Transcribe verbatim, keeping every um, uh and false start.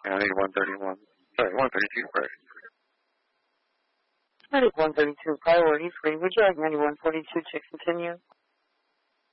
I need one thirty-one. Sorry, one thirty-two first. I need one thirty-two priority free. Would you like ninety-one forty-two to continue?